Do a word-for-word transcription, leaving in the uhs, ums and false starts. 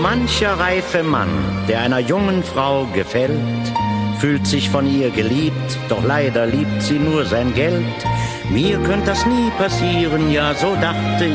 mancher reife Mann, der einer jungen Frau gefällt, fühlt sich von ihr geliebt, doch leider liebt sie nur sein Geld. Mir könnte das nie passieren, ja, so dachte